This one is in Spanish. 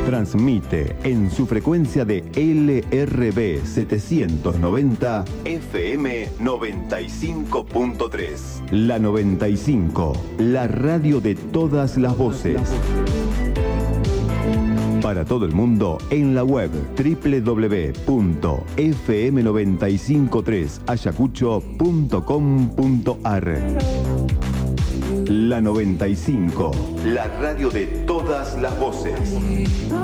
Transmite en su frecuencia de LRB 790 FM 95.3. La 95, la radio de todas las voces. Para todo el mundo en la web www.fm953ayacucho.com.ar. La 95, la radio de todas las voces.